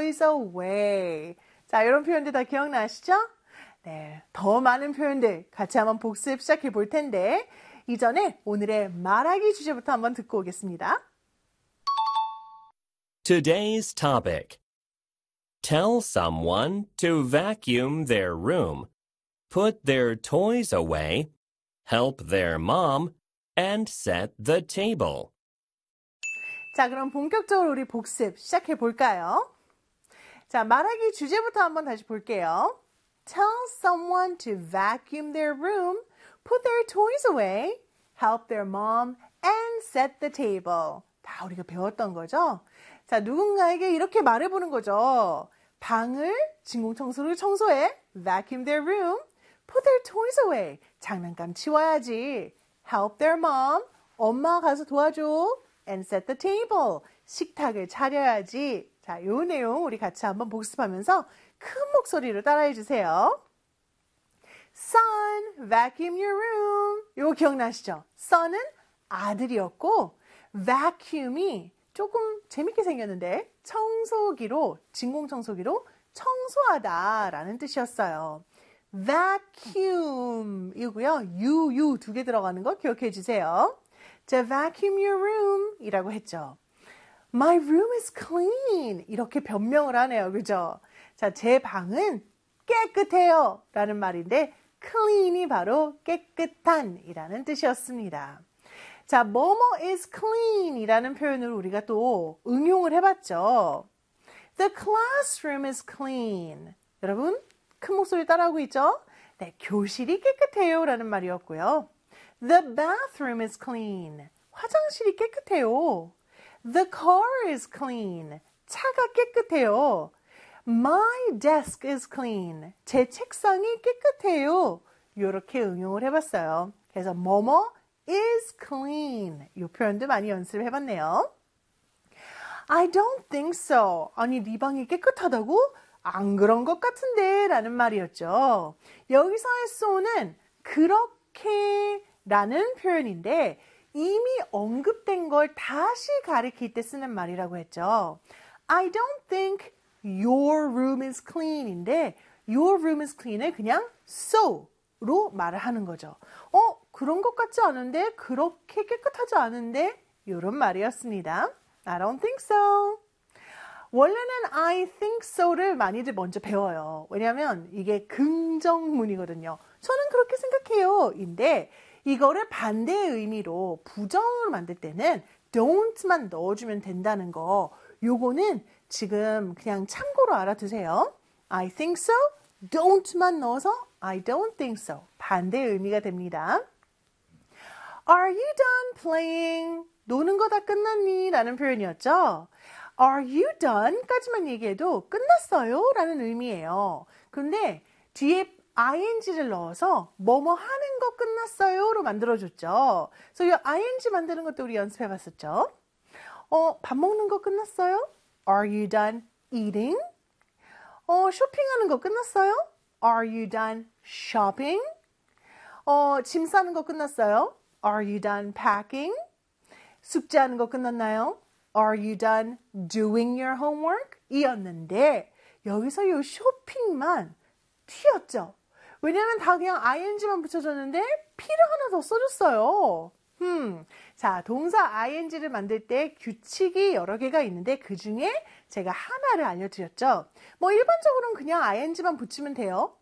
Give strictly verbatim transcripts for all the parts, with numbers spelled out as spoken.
toys away. 자, 이런 표현들 다 기억나시죠? 네, 더 많은 표현들 같이 한번 복습 시작해 볼 텐데 이전에 오늘의 말하기 주제부터 한번 듣고 오겠습니다. Today's topic. Tell someone to vacuum their room, put their toys away, help their mom, and set the table. 자, 그럼 본격적으로 우리 복습 시작해 볼까요? 자, 말하기 주제부터 한번 다시 볼게요. Tell someone to vacuum their room, put their toys away, help their mom, and set the table. 다 우리가 배웠던 거죠? 자, 누군가에게 이렇게 말해보는 거죠. 방을, 진공청소를 청소해, vacuum their room, put their toys away, 장난감 치워야지, help their mom, 엄마 가서 도와줘, and set the table, 식탁을 차려야지. 자, 요 내용 우리 같이 한번 복습하면서 큰 목소리로 따라해 주세요. Son, vacuum your room. 이거 기억나시죠? Son은 아들이었고 vacuum이 조금 재밌게 생겼는데 청소기로, 진공청소기로 청소하다라는 뜻이었어요. vacuum 이고요. you, you 두 개 들어가는 거 기억해 주세요. 자, vacuum your room 이라고 했죠. My room is clean. 이렇게 변명을 하네요. 그죠? 자, 제 방은 깨끗해요. 라는 말인데 clean이 바로 깨끗한 이라는 뜻이었습니다. 자, 뭐뭐 is clean 이라는 표현을 우리가 또 응용을 해봤죠. The classroom is clean. 여러분, 큰 목소리 따라하고 있죠? 네, 교실이 깨끗해요. 라는 말이었고요. The bathroom is clean. 화장실이 깨끗해요. The car is clean. 차가 깨끗해요. My desk is clean. 제 책상이 깨끗해요. 이렇게 응용을 해봤어요. 그래서 뭐뭐 is clean. 이 표현도 많이 연습을 해봤네요. I don't think so. 아니, 네 방이 깨끗하다고? 안 그런 것 같은데 라는 말이었죠. 여기서의 so는 그렇게 라는 표현인데 이미 언급된 걸 다시 가리킬 때 쓰는 말이라고 했죠. I don't think your room is clean 인데 your room is clean을 그냥 so로 말을 하는 거죠. 어? 그런 것 같지 않은데? 그렇게 깨끗하지 않은데? 이런 말이었습니다. I don't think so. 원래는 I think so를 많이들 먼저 배워요. 왜냐하면 이게 긍정문이거든요. 저는 그렇게 생각해요. 인데 이거를 반대의 의미로 부정으로 만들 때는 don't만 넣어주면 된다는 거. 요거는 지금 그냥 참고로 알아두세요. I think so, don't만 넣어서 I don't think so. 반대의 의미가 됩니다. Are you done playing? 노는 거 다 끝났니? 라는 표현이었죠. Are you done? 까지만 얘기해도 끝났어요? 라는 의미예요. 근데 뒤에 ing를 넣어서 뭐뭐 하는 거 끝났어요? 로 만들어줬죠. 그래서 이 ing 만드는 것도 우리 연습해봤었죠. 어, 밥 먹는 거 끝났어요? Are you done eating? 어, 쇼핑하는 거 끝났어요? Are you done shopping? 어, 짐 싸는 거 끝났어요? Are you done packing? 숙제하는 거 끝났나요? Are you done doing your homework? 이었는데 여기서 이 쇼핑만 튀었죠. 왜냐면 다 그냥 ing만 붙여줬는데 P를 하나 더 써줬어요. 음, 자, 동사 ing를 만들 때 규칙이 여러 개가 있는데 그 중에 제가 하나를 알려드렸죠. 뭐 일반적으로는 그냥 ing만 붙이면 돼요.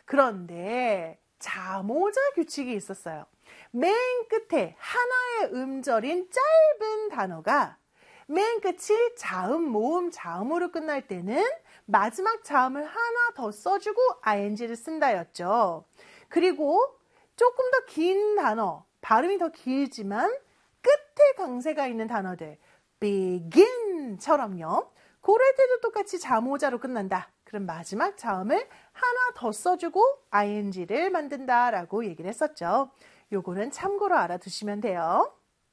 그런데 자모자 규칙이 있었어요. 맨 끝에 하나의 음절인 짧은 단어가 맨 끝이 자음, 모음, 자음으로 끝날 때는 마지막 자음을 하나 더 써주고 ing를 쓴다였죠. 그리고 조금 더 긴 단어, 발음이 더 길지만 끝에 강세가 있는 단어들, begin처럼요. 그럴 때도 똑같이 자모자로 끝난다. 그럼 마지막 자음을 하나 더 써주고 ing를 만든다라고 얘기를 했었죠. 요거는 참고로 알아두시면 돼요.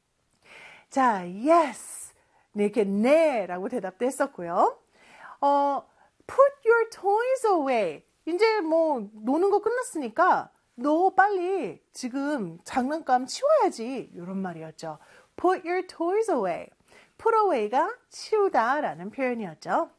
자, yes. 이렇게 네라고 대답도 했었고요. 어, put your toys away. 이제 뭐 노는 거 끝났으니까 너 빨리 지금 장난감 치워야지. 이런 말이었죠. Put your toys away. Put away가 치우다라는 표현이었죠.